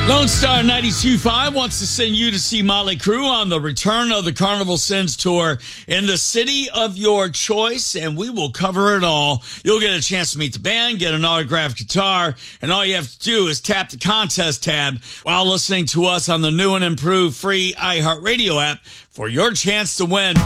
Lone Star 92.5 wants to send you to see Motley Crue on the return of the Carnival Sins tour in the city of your choice, and we will cover it all. You'll get a chance to meet the band, get an autographed guitar, and all you have to do is tap the contest tab while listening to us on the new and improved free iHeartRadio app for your chance to win.